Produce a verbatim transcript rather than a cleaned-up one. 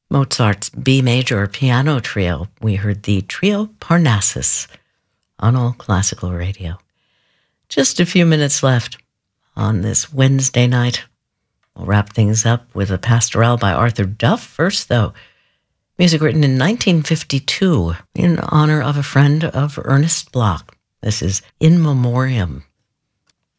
Mozart's B major piano trio. We heard the Trio Parnassus on All Classical Radio. Just a few minutes left on this Wednesday night. We'll wrap things up with a pastoral by Arthur Duff. First, though, music written in nineteen fifty-two in honor of a friend of Ernest Bloch. This is In Memoriam.